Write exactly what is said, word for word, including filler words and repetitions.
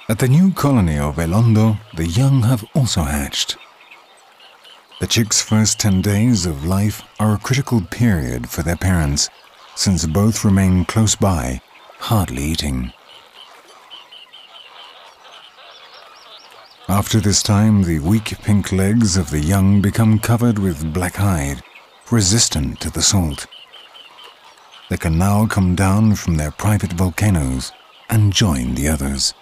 At the new colony of El Hondo, the young have also hatched. The chicks' first ten days of life are a critical period for their parents, since both remain close by, hardly eating. After this time, the weak pink legs of the young become covered with black hide, resistant to the salt. They can now come down from their private volcanoes and join the others.